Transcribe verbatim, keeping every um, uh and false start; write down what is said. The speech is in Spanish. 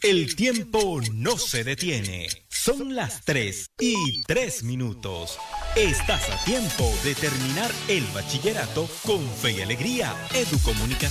El tiempo no se detiene. Son las tres y tres minutos. Estás a tiempo de terminar el bachillerato con fe y alegría. Educomunicación.